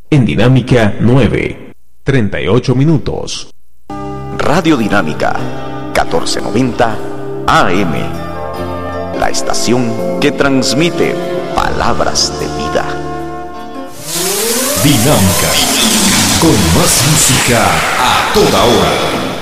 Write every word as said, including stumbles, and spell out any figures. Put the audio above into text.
En Dinámica nueve, treinta y ocho minutos. Radio Dinámica, catorce noventa A M. La estación que transmite palabras de vida. Dinámica, con más música a toda hora.